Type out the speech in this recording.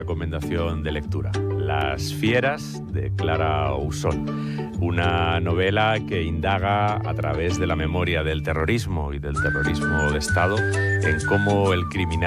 Recomendación de lectura: Las fieras, de Clara Ousón, una novela que indaga a través de la memoria del terrorismo y del terrorismo de Estado en cómo el criminal